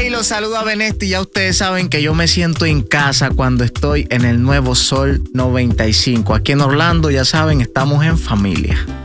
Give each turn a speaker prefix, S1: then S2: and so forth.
S1: Hey, los saluda Benesti. Ya ustedes saben que yo me siento en casa cuando estoy en el nuevo Sol 95. Aquí en Orlando, ya saben, estamos en familia.